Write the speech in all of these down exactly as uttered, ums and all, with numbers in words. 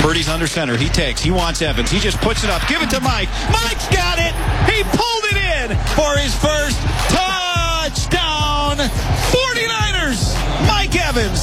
Purdy's under center. He takes. He wants Evans. He just puts it up. Give it to Mike. Mike's got it. He pulled it in for his first touchdown. forty-niners, Mike Evans.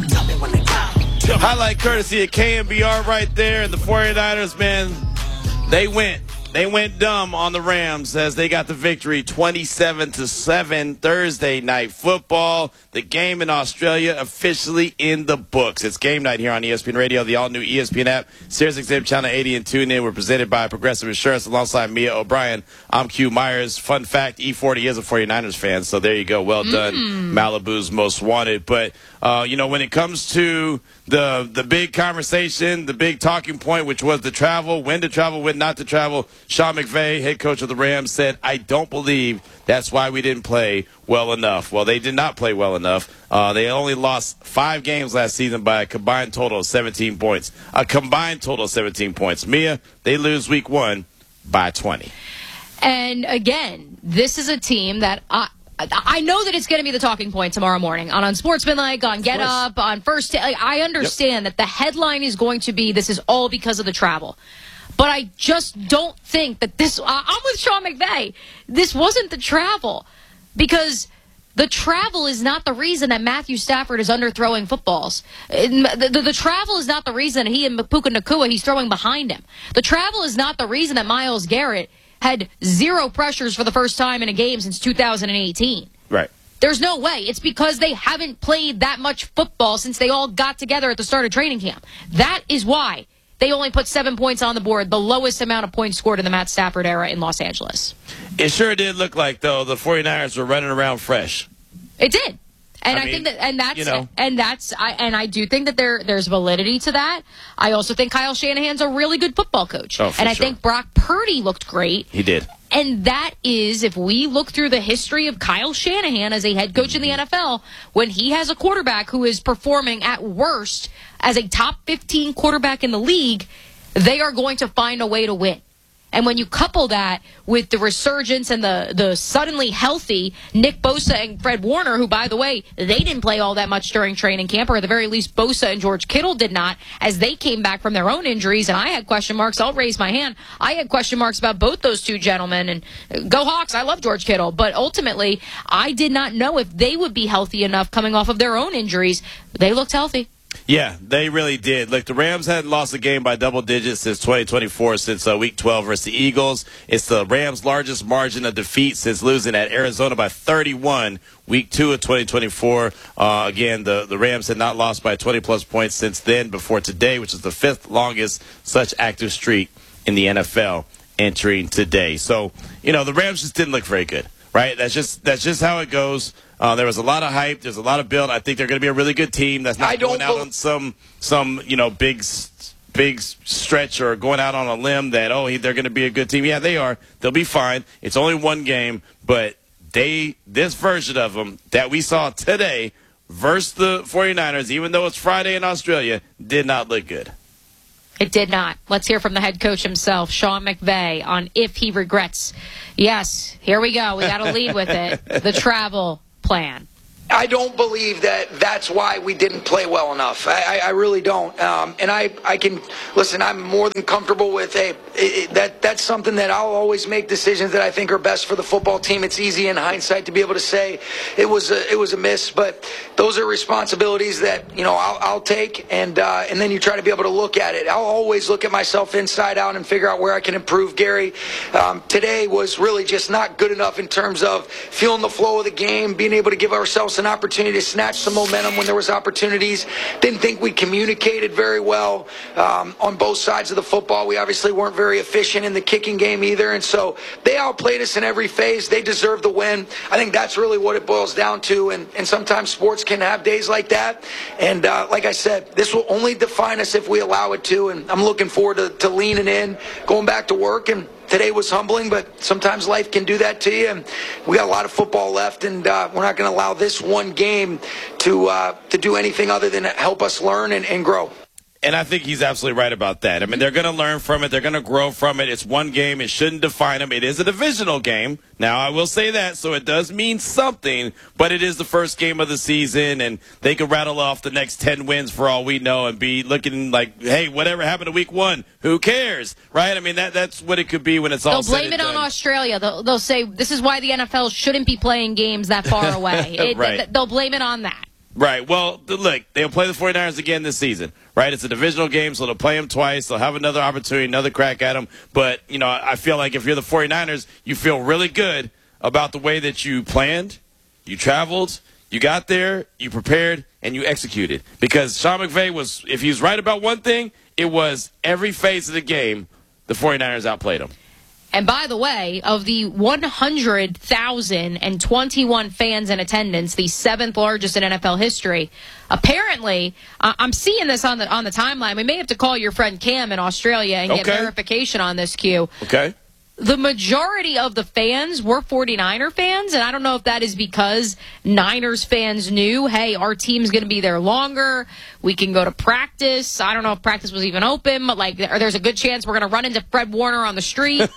Highlight courtesy of K M B R right there. And the forty-niners, man, they went. They went dumb on the Rams as they got the victory twenty-seven to seven Thursday night football. The game in Australia officially in the books. It's game night here on E S P N Radio, the all-new E S P N app, Sirius X M Channel eighty and TuneIn. We're presented by Progressive Insurance alongside Mia O'Brien. I'm Q Myers. Fun fact, E forty is a forty-niners fan, so there you go. Well done, mm. Malibu's most wanted. But, uh, you know, when it comes to the the big conversation, the big talking point, which was the travel, when to travel, when not to travel, Sean McVay, head coach of the Rams, said, I don't believe that's why we didn't play well enough. Well, they did not play well enough. Uh, they only lost five games last season by a combined total of seventeen points. A combined total of seventeen points. Mia, they lose week one by twenty. And, again, this is a team that I, I know that it's going to be the talking point tomorrow morning on Unsportsmanlike, on Get Up, on First Take. Like, I understand yep. that the headline is going to be this is all because of the travel. But I just don't think that this – I'm with Sean McVay. This wasn't the travel because the travel is not the reason that Matthew Stafford is underthrowing footballs. The, the, the travel is not the reason he and Puka Nacua, he's throwing behind him. The travel is not the reason that Myles Garrett had zero pressures for the first time in a game since two thousand eighteen. Right. There's no way. It's because they haven't played that much football since they all got together at the start of training camp. That is why. They only put seven points on the board, the lowest amount of points scored in the Matt Stafford era in Los Angeles. It sure did look like, though, the forty-niners were running around fresh. It did. And I, I mean, think that, and that's, you know. and that's, I, and I do think that there, there's validity to that. I also think Kyle Shanahan's a really good football coach. Oh, for and I sure. think Brock Purdy looked great. He did. And that is, if we look through the history of Kyle Shanahan as a head coach in the N F L, when he has a quarterback who is performing at worst as a top fifteen quarterback in the league, they are going to find a way to win. And when you couple that with the resurgence and the, the suddenly healthy Nick Bosa and Fred Warner, who, by the way, they didn't play all that much during training camp, or at the very least Bosa and George Kittle did not, as they came back from their own injuries, and I had question marks. I'll raise my hand. I had question marks about both those two gentlemen, and go Hawks, I love George Kittle. But ultimately, I did not know if they would be healthy enough coming off of their own injuries. They looked healthy. Yeah, they really did. Look, the Rams hadn't lost a game by double digits since twenty twenty-four, since uh, week twelve versus the Eagles. It's the Rams' largest margin of defeat since losing at Arizona by thirty-one, week two of twenty twenty-four. Uh, again, the, the Rams had not lost by twenty-plus points since then, before today, which is the fifth longest such active streak in the N F L entering today. So, you know, the Rams just didn't look very good, right? That's just that's just how it goes. Uh, there was a lot of hype. There's a lot of build. I think they're going to be a really good team. That's not going out on some, some you know, big big stretch or going out on a limb that, oh, they're going to be a good team. Yeah, they are. They'll be fine. It's only one game. But they, this version of them that we saw today versus the forty-niners, even though it's Friday in Australia, did not look good. It did not. Let's hear from the head coach himself, Sean McVay, on if he regrets. Yes, here we go. We got to lead with it. The travel plan. I don't believe that that's why we didn't play well enough. I, I, I really don't. Um, and I, I can, listen, I'm more than comfortable with, hey, it, it, that, that's something that I'll always make decisions that I think are best for the football team. It's easy in hindsight to be able to say it was a, it was a miss, but those are responsibilities that, you know, I'll, I'll take, and, uh, and then you try to be able to look at it. I'll always look at myself inside out and figure out where I can improve. Gary, um, today was really just not good enough in terms of feeling the flow of the game, being able to give ourselves an opportunity to snatch some momentum when there was opportunities. Didn't think we communicated very well um, on both sides of the football. We obviously weren't very efficient in the kicking game either, and so they outplayed us in every phase. They deserve the win. I think that's really what it boils down to, and, and sometimes sports can have days like that, and uh, like I said, this will only define us if we allow it to, and I'm looking forward to, to leaning in, going back to work, and today was humbling, but sometimes life can do that to you. And we got a lot of football left, and uh, we're not going to allow this one game to uh, to do anything other than help us learn and, and grow. And I think he's absolutely right about that. I mean, they're going to learn from it. They're going to grow from it. It's one game. It shouldn't define them. It is a divisional game. Now, I will say that, so it does mean something, but it is the first game of the season, and they could rattle off the next ten wins for all we know and be looking like, hey, whatever happened to week one, who cares, right? I mean, that that's what it could be when it's all said and done. They'll blame it on Australia. They'll, they'll say, this is why the N F L shouldn't be playing games that far away. It, right. th- they'll blame it on that. Right. Well, look, they'll play the 49ers again this season, right? It's a divisional game, so they'll play them twice. They'll have another opportunity, another crack at them. But, you know, I feel like if you're the 49ers, you feel really good about the way that you planned, you traveled, you got there, you prepared, and you executed. Because Sean McVay was, if he was right about one thing, it was every phase of the game, the 49ers outplayed them. And by the way, of the one hundred thousand twenty-one fans in attendance, the seventh largest in N F L history, apparently, uh, I'm seeing this on the on the timeline. We may have to call your friend Cam in Australia and get okay. verification on this, Q. Okay. The majority of the fans were 49er fans, and I don't know if that is because Niners fans knew, hey, our team's going to be there longer. We can go to practice. I don't know if practice was even open, but like, there's a good chance we're going to run into Fred Warner on the street.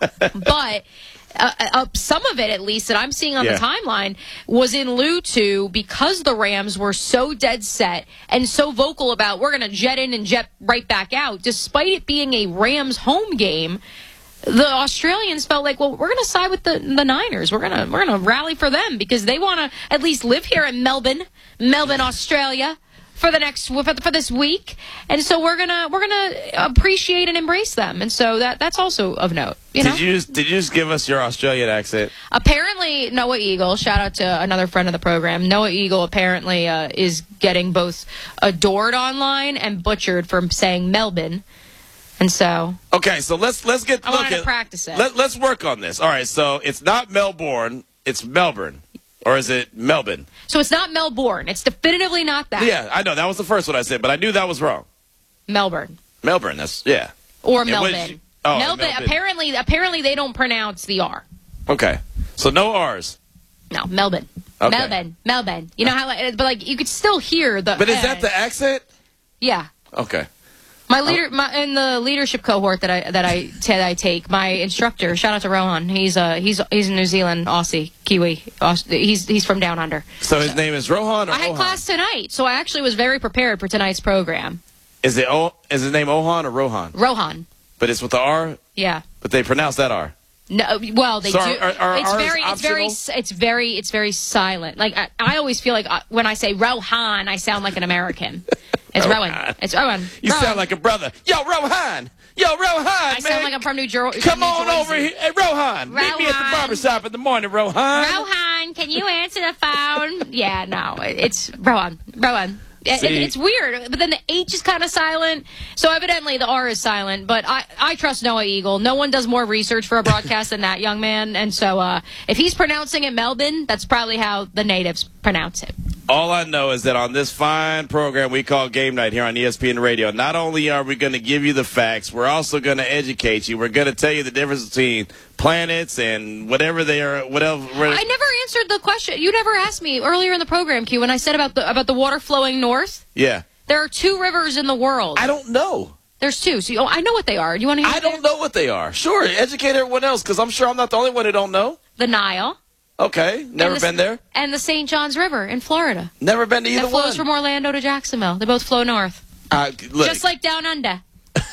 But uh, uh, some of it, at least, that I'm seeing on yeah. the timeline was in lieu to, because the Rams were so dead set and so vocal about we're going to jet in and jet right back out, despite it being a Rams home game. The Australians felt like, well, we're going to side with the the Niners. We're going to we're going to rally for them because they want to at least live here in Melbourne, Melbourne, Australia, for the next for, for this week. And so we're gonna we're gonna appreciate and embrace them. And so that that's also of note. You know? Did you just, did you just give us your Australian accent? Apparently, Noah Eagle. Shout out to another friend of the program. Noah Eagle apparently uh, is getting both adored online and butchered for saying Melbourne. And so, okay, so let's let's get. I look wanted at, to practice it. Let, let's work on this. All right, so it's not Melbourne, it's Melbourne, or is it Melbourne? So it's not Melbourne. It's definitively not that. Yeah, I know that was the first one I said, but I knew that was wrong. Melbourne. Melbourne. That's yeah. Or and Melbourne. You, oh, Melbourne. Melbourne. Apparently, apparently they don't pronounce the R. Okay, so no R's. No, Melbourne. Okay. Melbourne. Melbourne. You know how, but like you could still hear the. But is eh. that the accent? Yeah. Okay. My leader, my, in the leadership cohort that I that I that I take, my instructor, shout out to Rohan. He's uh he's he's a New Zealand Aussie Kiwi. Aus, he's he's from down under. So his so, name is Rohan. Or I had Ohan? class tonight, so I actually was very prepared for tonight's program. Is it o, is his name Ohan or Rohan? Rohan. But it's with the R. Yeah. But they pronounce that R. No, well they so do. Are, are, it's are very, it's very, it's very, it's very silent. Like I, I always feel like I, when I say Rohan, I sound like an American. It's Rowan. Rowan. It's Rowan. You Rowan. sound like a brother. Yo, Rohan. Yo, Rohan, I man. sound like I'm from New, Jer- Come New on Jersey. over here. Hey, Rohan. Rohan. Meet me at the barbershop in the morning, Rohan. Rohan, can you answer the phone? Yeah, no. It's Rohan. Rohan. It, it, it's weird, but then the H is kind of silent. So evidently the R is silent, but I, I trust Noah Eagle. No one does more research for a broadcast than that young man. And so uh, if he's pronouncing it Melbourne, that's probably how the natives pronounce it. All I know is that on this fine program we call Game Night here on E S P N Radio, not only are we going to give you the facts, we're also going to educate you. We're going to tell you the difference between planets and whatever they are. Whatever. I never answered the question. You never asked me earlier in the program, Q, when I said about the about the water flowing north. Yeah. There are two rivers in the world. I don't know. There's two. So you, oh, I know what they are. Do you want to hear? I don't know what they are. Sure, educate everyone else, because I'm sure I'm not the only one who don't know. The Nile. Okay, never the, been there. And the Saint Johns River in Florida. Never been to either one. That flows one. from Orlando to Jacksonville. They both flow north. Uh, look. Just like down under.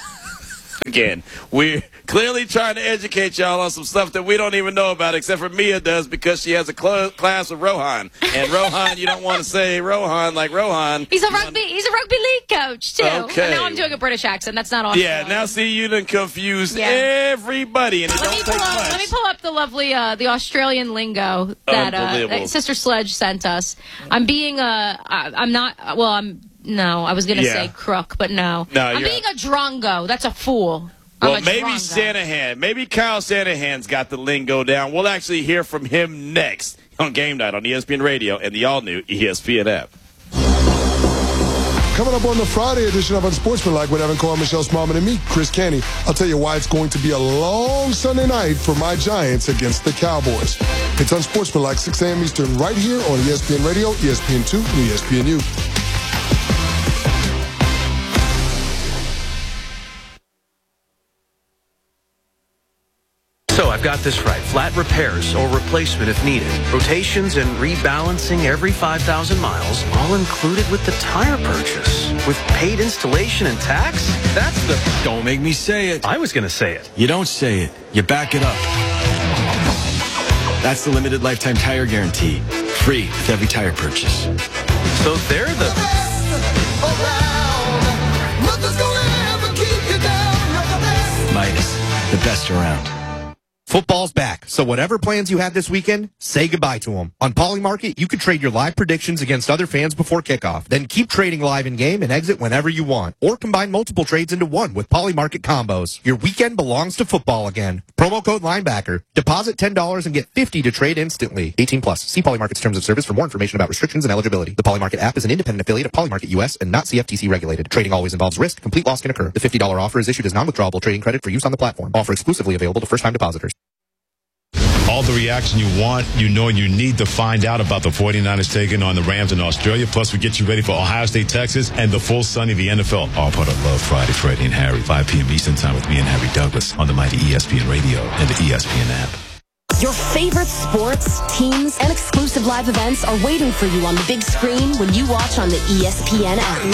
Again, we're clearly trying to educate y'all on some stuff that we don't even know about, except for Mia does because she has a cl- class with Rohan. And Rohan, you don't want to say Rohan like Rohan. He's a rugby. He's a rugby league coach too. Okay. And now I'm doing a British accent. That's not awesome. Yeah. Now see, you done confused yeah. everybody, and it let don't me take pull up, much. Let me pull up the lovely, uh, the Australian lingo that, uh, that Sister Sledge sent us. I'm being uh, I, I'm not. Well, I'm. No, I was going to yeah. say crook, but no. no I'm being a drongo. That's a fool. Well, maybe Shanahan, maybe Kyle Shanahan's got the lingo down. We'll actually hear from him next on Game Night on E S P N Radio and the all-new E S P N app. Coming up on the Friday edition of Unsportsmanlike with Evan Cohen, Michelle Smallman, and me, Chris Canty, I'll tell you why it's going to be a long Sunday night for my Giants against the Cowboys. It's Unsportsmanlike, six a.m. Eastern, right here on E S P N Radio, E S P N two, and E S P N U. So I've got this right. Flat repairs or replacement if needed. Rotations and rebalancing every five thousand miles, all included with the tire purchase. With paid installation and tax? That's the... Don't make me say it. I was going to say it. You don't say it. You back it up. That's the limited lifetime tire guarantee. Free with every tire purchase. So they're the... Midas, the best around. Football's back, so whatever plans you had this weekend, say goodbye to them. On Polymarket, you can trade your live predictions against other fans before kickoff. Then keep trading live in-game and exit whenever you want. Or combine multiple trades into one with Polymarket combos. Your weekend belongs to football again. Promo code Linebacker. Deposit ten dollars and get fifty dollars to trade instantly. eighteen plus. See Polymarket's terms of service for more information about restrictions and eligibility. The Polymarket app is an independent affiliate of Polymarket U S and not C F T C regulated. Trading always involves risk. Complete loss can occur. The fifty dollars offer is issued as non-withdrawable trading credit for use on the platform. Offer exclusively available to first-time depositors. All the reaction you want, you know, and you need to find out about the 49ers taking on the Rams in Australia. Plus, we get you ready for Ohio State, Texas, and the full Sunday, the N F L. All part of Love Friday, Freddie and Harry, five p.m. Eastern Time with me and Harry Douglas on the mighty E S P N Radio and the E S P N app. Your favorite sports, teams, and exclusive live events are waiting for you on the big screen when you watch on the E S P N app.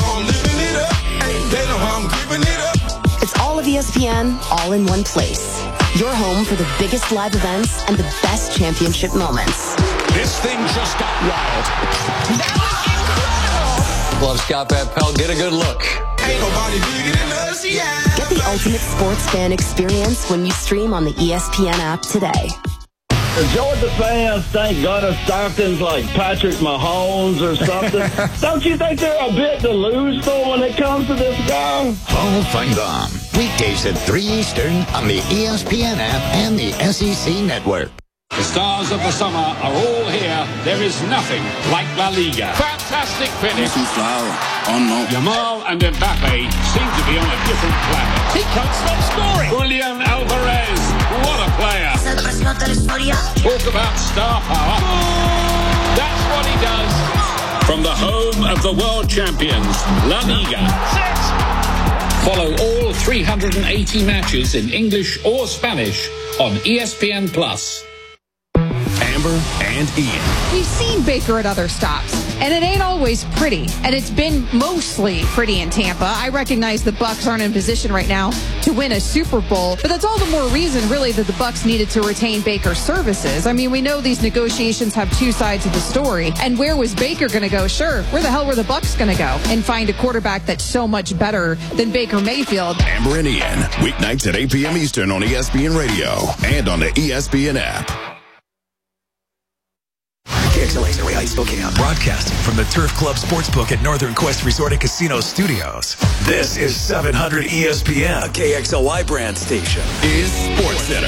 It's all of E S P N, all in one place. Your home for the biggest live events and the best championship moments. This thing just got wild. That was incredible. Love Scott Van Pelt. Get a good look. Ain't nobody bigger than us, yeah. Get the ultimate sports fan experience when you stream on the E S P N app today. The Georgia fans think Gunnar Stockton's like Patrick Mahomes or something. Don't you think they're a bit delusional when it comes to this guy? Paul Feinbaum. Weekdays at three Eastern on the E S P N app and the S E C Network. The stars of the summer are all here. There is nothing like La Liga. Fantastic finish. Oh no. Yamal and Mbappe seem to be on a different planet. He can't stop scoring. Julian Alvarez, what a player. Talk about star power. That's what he does. From the home of the world champions, La Liga. Follow all three hundred eighty matches in English or Spanish on E S P N Plus. Amber and Ian. We've seen Baker at other stops, and it ain't always pretty, and it's been mostly pretty in Tampa. I recognize the Bucs aren't in position right now to win a Super Bowl, but that's all the more reason, really, that the Bucs needed to retain Baker's services. I mean, we know these negotiations have two sides of the story, and where was Baker going to go? Sure, where the hell were the Bucs going to go and find a quarterback that's so much better than Baker Mayfield? Amber and Ian, weeknights at eight p.m. Eastern on E S P N Radio and on the E S P N app. K X L A's Area Spokane. Broadcasting from the Turf Club Sportsbook at Northern Quest Resort and Casino Studios. This is seven hundred E S P N, a K X L Y brand station. Is Sports Center.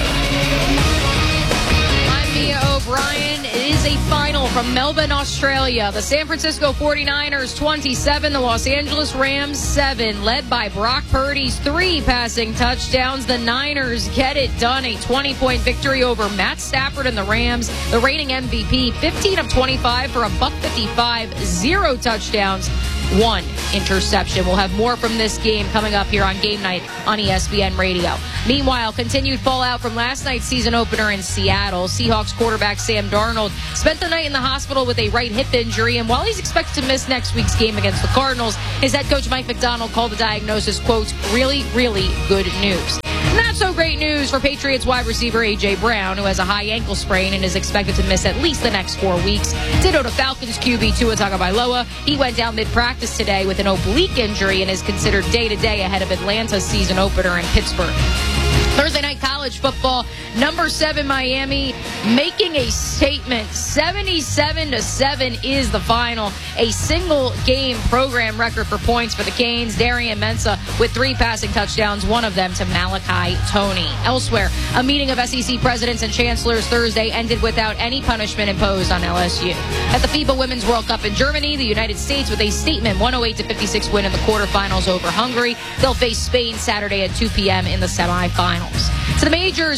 I'm Mia O'Brien. It is a final from Melbourne, Australia. The San Francisco forty-niners twenty-seven, the Los Angeles Rams seven, led by Brock Purdy's three passing touchdowns. The Niners get it done, a twenty-point victory over Matt Stafford and the Rams. The reigning M V P, fifteen of twenty-five for a buck fifty-five, zero touchdowns, one interception. We'll have more from this game coming up here on Game Night on E S P N Radio. Meanwhile, continued fallout from last night's season opener in Seattle. Seahawks quarterback Sam Darnold spent the night in the hospital with a right hip injury, and while he's expected to miss next week's game against the Cardinals, his head coach Mike Macdonald called the diagnosis, quote, really, really good news. Not so great news for Patriots wide receiver A J. Brown, who has a high ankle sprain and is expected to miss at least the next four weeks. Ditto to Falcons Q B Tua Tagovailoa. He went down mid-practice today with an oblique injury and is considered day-to-day ahead of Atlanta's season opener in Pittsburgh. Thursday night college football, number seven Miami making a statement. seventy-seven to seven is the final. A single game program record for points for the Canes. Darian Mensah with three passing touchdowns, one of them to Malachi Toney. Elsewhere, a meeting of S E C presidents and chancellors Thursday ended without any punishment imposed on L S U. At the FIBA Women's World Cup in Germany, the United States with a statement one oh eight to fifty-six win in the quarterfinals over Hungary. They'll face Spain Saturday at two p.m. in the semifinals. To the majors, five games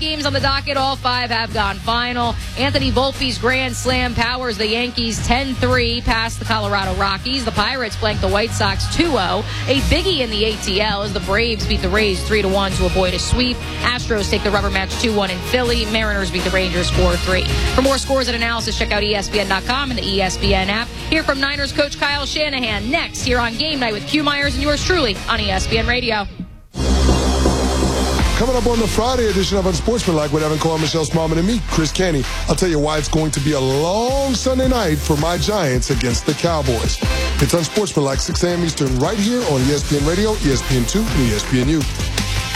games on the docket. All five have gone final. Anthony Volpe's grand slam powers the Yankees ten three past the Colorado Rockies. The Pirates blank the White Sox two oh. A biggie in the A T L as the Braves beat the Rays three to one to avoid a sweep. Astros take the rubber match two one in Philly. Mariners beat the Rangers four three. For more scores and analysis, check out E S P N dot com and the E S P N app. Hear from Niners coach Kyle Shanahan next here on Game Night with Q Myers and yours truly on E S P N Radio. Coming up on the Friday edition of Unsportsmanlike with Evan Cohen, Michelle Smallman, and me, Chris Canty, I'll tell you why it's going to be a long Sunday night for my Giants against the Cowboys. It's Unsportsmanlike, six a.m. Eastern, right here on E S P N Radio, E S P N two, and E S P N U.